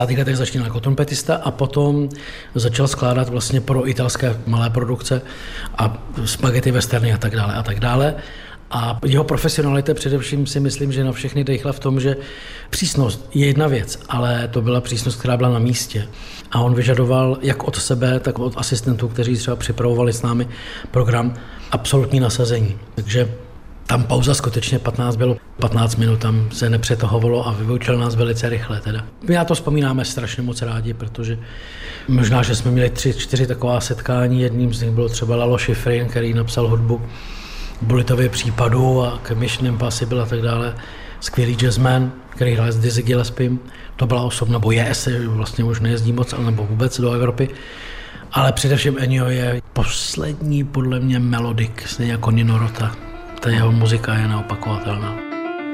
A teďka tak začínal jako trompetista a potom začal skládat vlastně pro italské malé produkce a spaghetti westerny a tak dále. A jeho profesionalita především si myslím, že na všechny dejchla v tom, že přísnost je jedna věc, ale to byla přísnost, která byla na místě. A on vyžadoval jak od sebe, tak od asistentů, kteří třeba připravovali s námi program, absolutní nasazení. Takže tam pauza skutečně 15 minut, tam se nepřetahovalo a vyučil nás velice rychle teda. My na to vzpomínáme strašně moc rádi, protože možná, že jsme měli 3-4 taková setkání, jedním z nich bylo třeba Lalo Schifrin, který napsal hudbu Bullitově případu a k Mission Impossible a tak dále. Skvělý jazzman, který hrál s Dizzy Gillespiem. To byla osoba, nebo vlastně už nejezdí moc, nebo vůbec do Evropy. Ale především Ennio je poslední podle mě melodik, stejně jako Nino Rota. Ta jeho muzika je neopakovatelná.